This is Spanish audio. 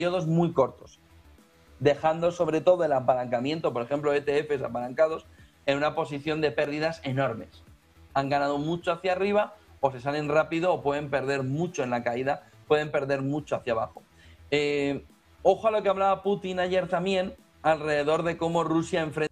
periodos muy cortos, dejando sobre todo el apalancamiento, por ejemplo, ETFs apalancados, en una posición de pérdidas enormes. Han ganado mucho hacia arriba o se salen rápido o pueden perder mucho en la caída, pueden perder mucho hacia abajo. Ojo a lo que hablaba Putin ayer también alrededor de cómo Rusia enfrenta